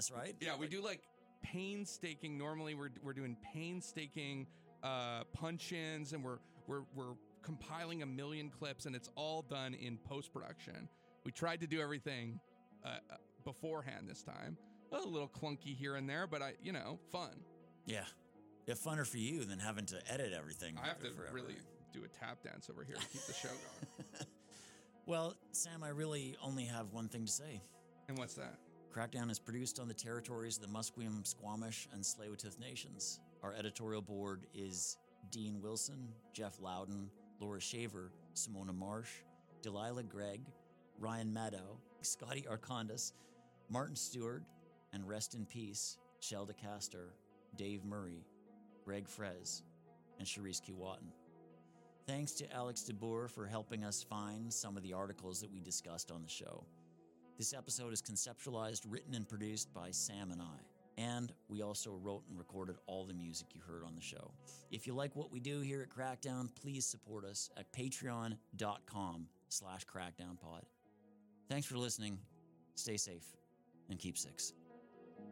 this, right? Yeah, we do like painstaking. Normally, we're doing painstaking punch-ins, and we're compiling a million clips, and it's all done in post-production. We tried to do everything beforehand this time. A little clunky here and there, but fun. Yeah. Yeah, funner for you than having to edit everything. I have to forever. really do a tap dance over here to keep the show going. Well, Sam, I really only have one thing to say. And what's that? Crackdown is produced on the territories of the Musqueam, Squamish, and Tsleil-Waututh nations. Our editorial board is Dean Wilson, Jeff Loudon, Laura Shaver, Simona Marsh, Delilah Gregg, Ryan Maddow, Scotty Arcondis, Martin Stewart, and rest in peace, Shelda Castor, Dave Murray, Greg Frez, and Charisse Kiwatin. Thanks to Alex DeBoer for helping us find some of the articles that we discussed on the show. This episode is conceptualized, written, and produced by Sam and I. And we also wrote and recorded all the music you heard on the show. If you like what we do here at Crackdown, please support us at patreon.com/crackdownpod. Thanks for listening. Stay safe and keep six.